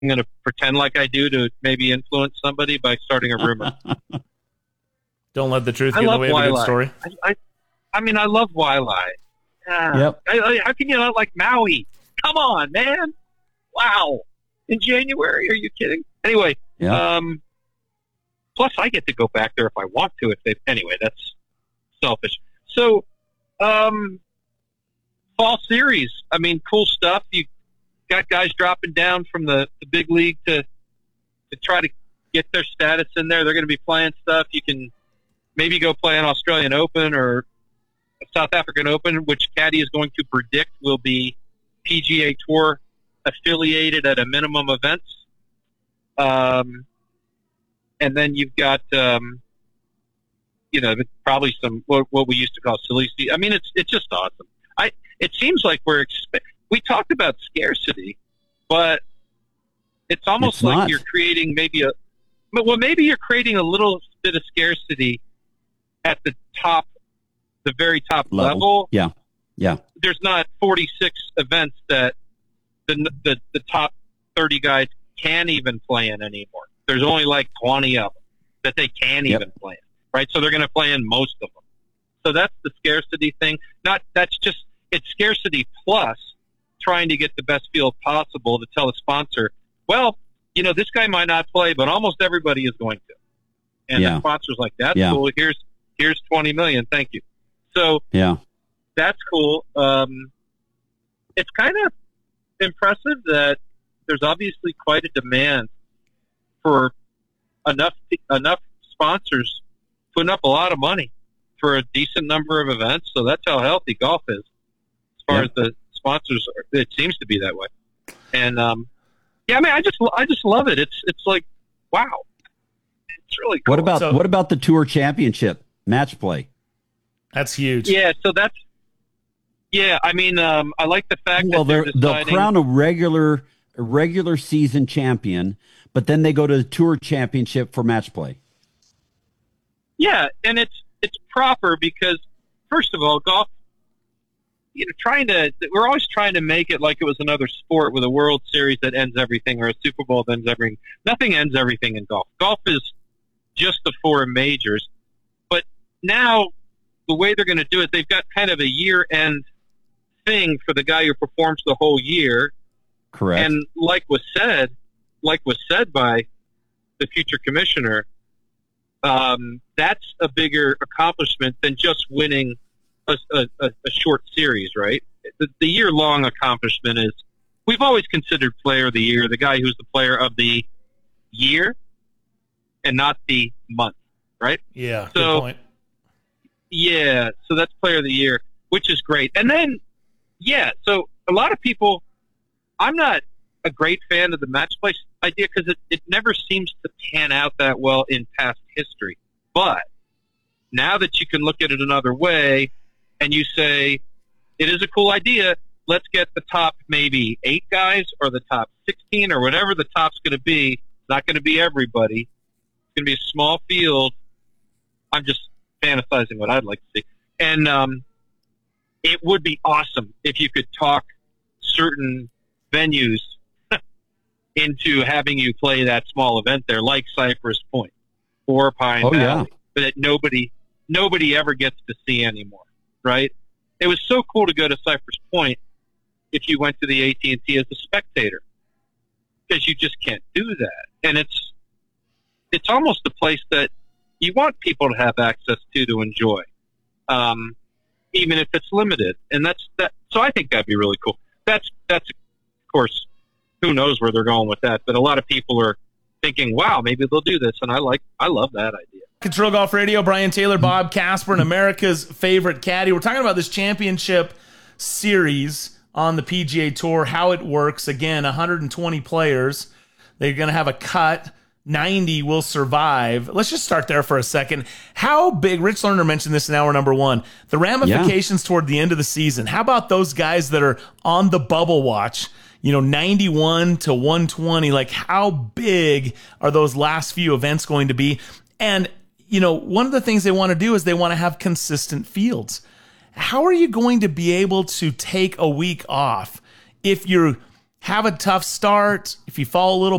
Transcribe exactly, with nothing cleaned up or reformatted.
I'm going to pretend like I do to maybe influence somebody by starting a rumor. Don't let the truth get in the way of a good story. I, I, I mean, I love Waialae. Yeah. Yep. I, I, how can you not like Maui? Come on, man. Wow. In January? Are you kidding? Anyway, yeah. um, plus I get to go back there if I want to. If they, anyway, that's selfish. So, um, fall series. I mean, cool stuff. You got guys dropping down from the, the big league to to try to get their status in there. They're going to be playing stuff. You can maybe go play an Australian Open or a South African Open, which Caddy is going to predict will be P G A Tour affiliated at a minimum events. Um, and then you've got, um, you know, probably some what, what we used to call Silisi. I mean, it's it's just awesome. I it seems like we're expe- we talked about scarcity, but it's almost it's like not. you're creating maybe a well, maybe you're creating a little bit of scarcity at the top, the very top level. level. Yeah, yeah. There's not forty-six events that the the, the top thirty guys can even play in anymore. There's only like twenty of them that they can yep. even play in, right? So they're going to play in most of them. So that's the scarcity thing. Not that's just it's scarcity plus trying to get the best field possible to tell a sponsor, well, you know, this guy might not play, but almost everybody is going to. And yeah. the sponsor's like, that's yeah. cool. Here's here's twenty million. Thank you. So yeah, that's cool. Um, it's kind of impressive that there's obviously quite a demand for enough enough sponsors putting up a lot of money for a decent number of events. So that's how healthy golf is as far yeah. as the sponsors are. It seems to be that way. And um, yeah, I mean, I just I just love it. It's it's like wow, it's really cool. What about So- what about the Tour Championship match play? That's huge. Yeah, so that's yeah. I mean, um, I like the fact Well, that they're they're, they'll deciding, crown a regular a regular season champion, but then they go to the Tour Championship for match play. Yeah, and it's it's proper because first of all, golf. You know, trying to we're always trying to make it like it was another sport with a World Series that ends everything or a Super Bowl that ends everything. Nothing ends everything in golf. Golf is just the four majors, but now the way they're going to do it, they've got kind of a year-end thing for the guy who performs the whole year. Correct. And like was said, like was said by the future commissioner, um, that's a bigger accomplishment than just winning a, a, a short series, right? The, the year-long accomplishment is we've always considered player of the year the guy who's the player of the year and not the month, right? Yeah, so, good point. Yeah, so that's player of the year, which is great. And then, yeah, so a lot of people, I'm not a great fan of the match play idea because it, it never seems to pan out that well in past history. But now that you can look at it another way and you say, it is a cool idea, let's get the top maybe eight guys or the top sixteen or whatever the top's going to be. It's not going to be everybody. It's going to be a small field. I'm just fantasizing what I'd like to see. And um, it would be awesome if you could talk certain venues into having you play that small event there, like Cypress Point or Pine Oh, Valley, yeah. that nobody nobody ever gets to see anymore, right? It was so cool to go to Cypress Point if you went to the A T and T as a spectator, because you just can't do that. And it's it's almost a place that you want people to have access to to enjoy, um, even if it's limited. And that's that. So I think that'd be really cool. That's that's of course, who knows where they're going with that. But a lot of people are thinking, wow, maybe they'll do this, and I like I love that idea. Control Golf Radio, Brian Taylor, Bob Casper, and America's favorite caddy. We're talking about this championship series on the P G A Tour, how it works. Again, one hundred twenty players. They're going to have a cut. ninety will survive. Let's just start there for a second. How big, Rich Lerner mentioned this in hour number one, the ramifications yeah. toward the end of the season. How about those guys that are on the bubble watch? You know, ninety-one to one twenty, like how big are those last few events going to be? And, you know, one of the things they want to do is they want to have consistent fields. How are you going to be able to take a week off if you're have a tough start, if you fall a little